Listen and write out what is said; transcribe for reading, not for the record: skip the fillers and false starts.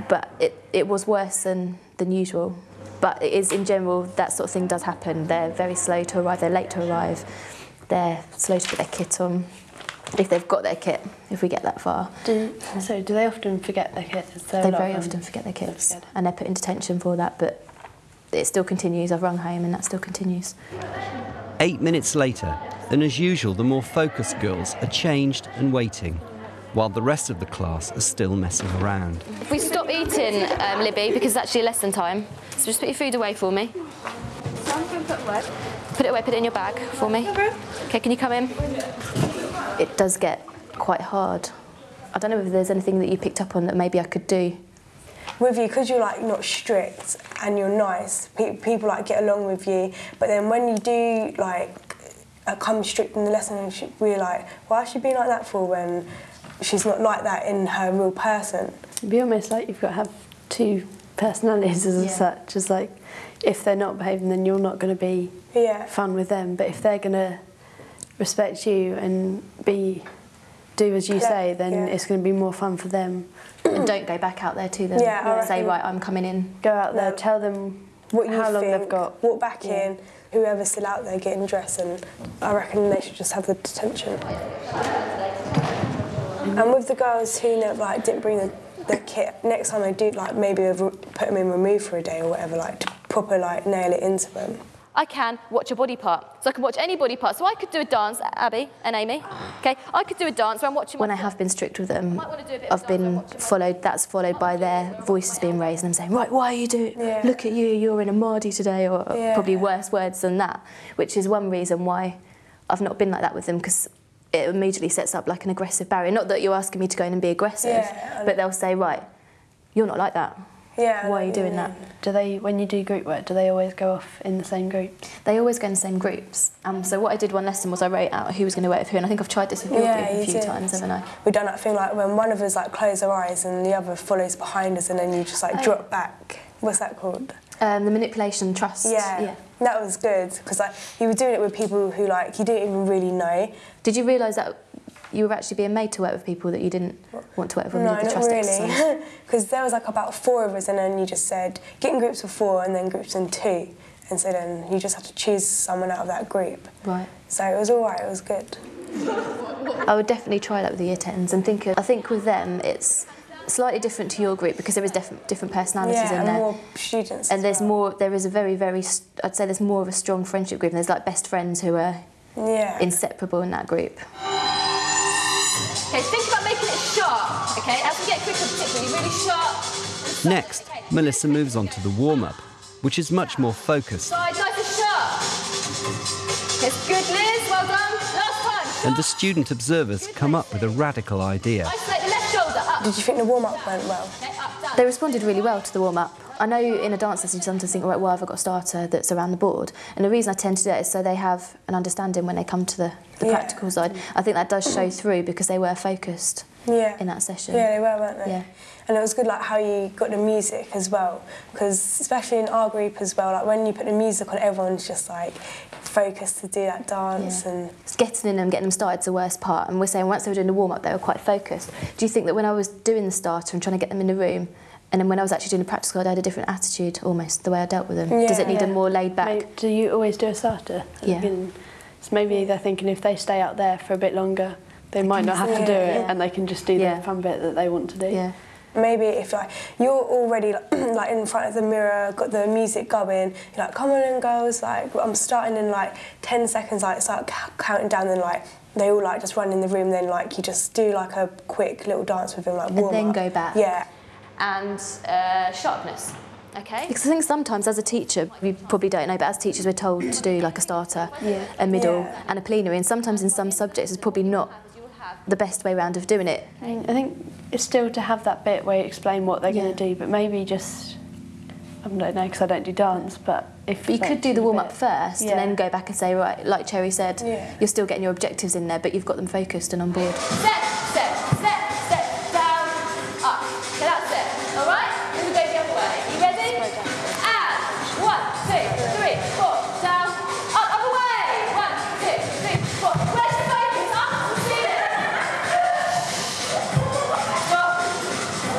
but it was worse than usual. But it is, in general, that sort of thing does happen. They're very slow to arrive, they're late to arrive, they're slow to put their kit on, if they've got their kit, if we get that far. So do they often forget their kit? They very often forget their kits, and they're put in detention for that, but it still continues. I've rung home and that still continues. 8 minutes later, and as usual, the more focused girls are changed and waiting, while the rest of the class are still messing around. If we stop eating, Libby, because it's actually lesson time, so just put your food away for me. Put it away, put it in your bag for me. Okay, can you come in? It does get quite hard. I don't know if there's anything that you picked up on that maybe I could do. With you, because you're like not strict and you're nice, people like get along with you, but then when you do like come strict in the lesson, we're like, why is she being like that for when she's not like that in her real person? It'd be almost like you've got to have two personalities as such, as like, if they're not behaving, then you're not going to be fun with them, but if they're going to respect you and do as you say, then it's going to be more fun for them. And don't go back out there to them. Say, right, I'm coming in. Go out there, tell them how long they've got. Walk back in, whoever's still out there getting dressed, and I reckon they should just have the detention. And with the girls who like didn't bring the kit, next time they do, like maybe put them in remove for a day or whatever, like to proper like nail it into them. I can watch a body part, so I can watch any body part. So I could do a dance, Abby and Amy. Okay, I could do a dance where I'm watching. When I have been strict with them, I've been followed. That's followed by their voices being raised and them saying, "Right, why are you doing? Look at you, you're in a Mardi today," or probably worse words than that. Which is one reason why I've not been like that with them, because it immediately sets up like an aggressive barrier. Not that you're asking me to go in and be aggressive, but they'll say, "Right, you're not like that. Why are you doing that?" Do they, when you do group work, do they always go off in the same groups? They always go in the same groups. So what I did one lesson was I wrote out who was going to work with who, and I think I've tried this with your group a few times, haven't I? We've done that thing like when one of us like close our eyes and the other follows behind us, and then you just like drop back. What's that called? The manipulation trust. Yeah. That was good, because like you were doing it with people who like you didn't even really know. Did you realise that you were actually being made to work with people that you didn't want to work with? No, not really. Because there was like about 4 of us, and then you just said get in groups of 4 and then groups in 2, and so then you just had to choose someone out of that group. Right. So it was all right. It was good. I would definitely try that with the year 10s and I think with them it's slightly different to your group because there is different personalities in there. And more students. And there's more. There is a very I'd say there's more of a strong friendship group. And there's like best friends who are inseparable in that group. Okay, think about making it sharp, okay? As we get quicker, particularly really sharp. Next, Melissa moves on to the warm-up, which is much more focused. Side, nice and sharp. It's good, Liz, well done. Last time. Sharp. And the student observers come up with a radical idea. Isolate the left shoulder, up. Did you think the warm-up went well? Okay, up, down. They responded really well to the warm-up. I know in a dance lesson you sometimes think, right, well, have I got a starter that's around the board? And the reason I tend to do that is so they have an understanding when they come to the practical side. I think that does show through because they were focused in that session. Yeah, they were, weren't they? Yeah. And it was good like how you got the music as well, because especially in our group as well, like when you put the music on, everyone's just like focused to do that dance. And it's getting in them, getting them started is the worst part. And we're saying once they were doing the warm-up, they were quite focused. Do you think that when I was doing the starter and trying to get them in the room, and then when I was actually doing the practical side, I had a different attitude, almost, the way I dealt with them? Does it need a more laid back? Do you always do a starter at the beginning? So maybe they're thinking if they stay out there for a bit longer, they might not have to do it, and they can just do the fun bit that they want to do. Yeah. Maybe if like you're already like in front of the mirror, got the music going, you're like, come on in girls, like I'm starting in like 10 seconds, like start counting down, then like they all like just run in the room, then like you just do like a quick little dance with them, like warm up. And then go back. Yeah. And sharpness. Okay. Because I think sometimes as a teacher, you probably don't know, but as teachers we're told to do like a starter, a middle and a plenary, and sometimes in some subjects it's probably not the best way round of doing it. I think it's still to have that bit where you explain what they're going to do, but maybe just, I don't know because I don't do dance, but if you could do the warm-up first and then go back and say, right, like Cherry said, you're still getting your objectives in there, but you've got them focused and on board. Step, step, step, step, down, up. Okay, that's it. All right? Then we go